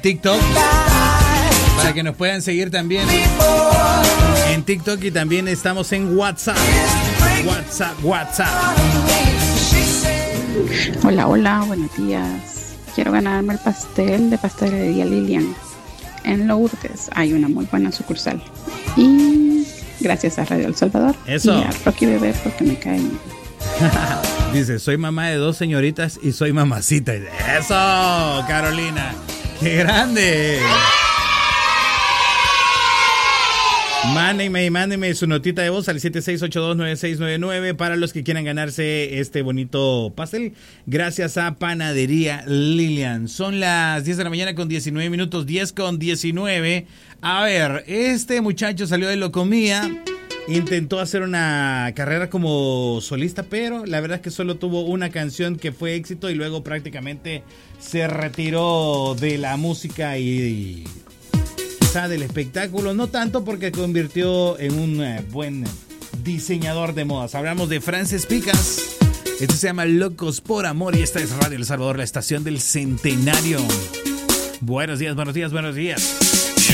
TikTok, para que nos puedan seguir también en TikTok, y también estamos en WhatsApp. Hola, buenos días. Quiero ganarme el pastel de Pastelería Lilian. En Lourdes hay una muy buena sucursal. Y gracias a Radio El Salvador. Eso. Y a Rocky Bebé porque me cae bien. Dice, soy mamá de 2 señoritas y soy mamacita. Eso, Carolina. ¡Qué grande! Mándenme su notita de voz al 76829699 para los que quieran ganarse este bonito pastel. Gracias a Panadería Lilian. Son las 10 de la mañana con 19 minutos, 10 con 19. A ver, este muchacho salió de Locomía, intentó hacer una carrera como solista, pero la verdad es que solo tuvo una canción que fue éxito y luego prácticamente se retiró de la música y del espectáculo, no tanto porque convirtió en un buen diseñador de modas. Hablamos de Frances Picas. Este se llama Locos por Amor y esta es Radio El Salvador, la estación del centenario. Buenos días.